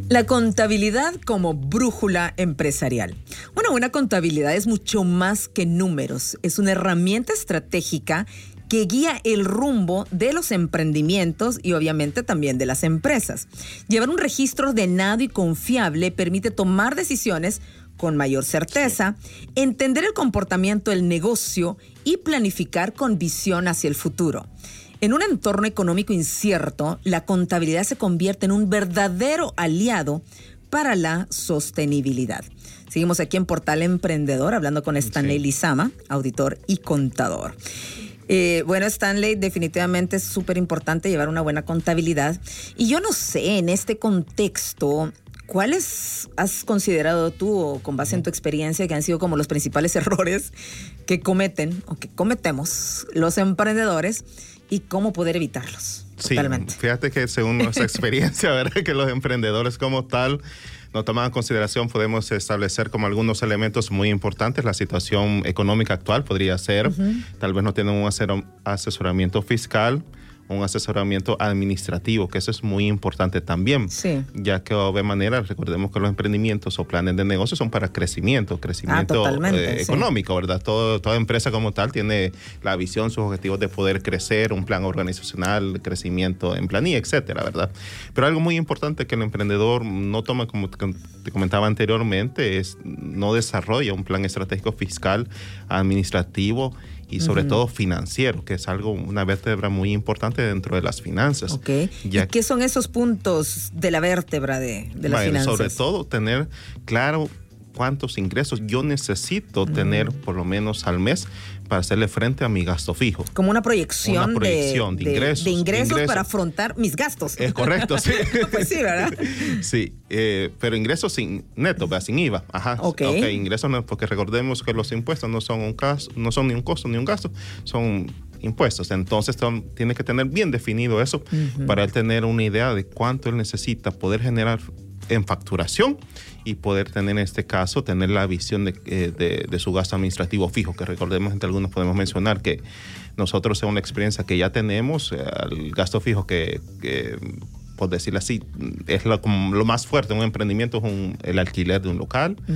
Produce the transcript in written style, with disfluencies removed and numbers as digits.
La contabilidad como brújula empresarial. Una buena contabilidad es mucho más que números. Es una herramienta estratégica que guía el rumbo de los emprendimientos y obviamente también de las empresas. Llevar un registro ordenado y confiable permite tomar decisiones con mayor certeza, entender el comportamiento del negocio y planificar con visión hacia el futuro. En un entorno económico incierto, la contabilidad se convierte en un verdadero aliado para la sostenibilidad. Seguimos aquí en Portal Emprendedor hablando con Stanley Lizama, auditor y contador. Bueno, Stanley, definitivamente es súper importante llevar una buena contabilidad. Y yo no sé, en este contexto, ¿cuáles has considerado tú, o con base en tu experiencia, que han sido como los principales errores que cometen o que cometemos los emprendedores y cómo poder evitarlos? Sí, totalmente. Fíjate que según nuestra experiencia, ¿verdad? Que los emprendedores como tal no toman en consideración, podemos establecer como algunos elementos muy importantes. La situación económica actual podría ser, tal vez no tienen un asesoramiento fiscal, un asesoramiento administrativo, que eso es muy importante también, ya que de manera, recordemos que los emprendimientos o planes de negocio son para crecimiento económico, ¿verdad? Toda empresa como tal tiene la visión, sus objetivos de poder crecer, un plan organizacional, crecimiento en planilla, etcétera, ¿verdad? Pero algo muy importante que el emprendedor no toma, como te comentaba anteriormente, es no desarrolla un plan estratégico fiscal, administrativo y sobre todo financiero, que es una vértebra muy importante dentro de las finanzas. Okay. ¿Y qué son esos puntos de la vértebra de las finanzas? Sobre todo tener claro cuántos ingresos yo necesito tener por lo menos al mes para hacerle frente a mi gasto fijo. Como una proyección, de ingresos. De ingresos para afrontar mis gastos. Es correcto, sí. Pues sí, ¿verdad? Sí, pero ingresos sin neto, sin IVA. Ajá. Okay, ingresos no, porque recordemos que los impuestos no son ni un costo ni un gasto, son impuestos. Entonces tiene que tener bien definido eso para él tener una idea de cuánto él necesita poder generar en facturación y poder tener, en este caso, tener la visión de su gasto administrativo fijo, que recordemos, entre algunos podemos mencionar que nosotros, según la experiencia que ya tenemos, el gasto fijo que por decirlo así, es lo más fuerte en un emprendimiento, es el alquiler de un local,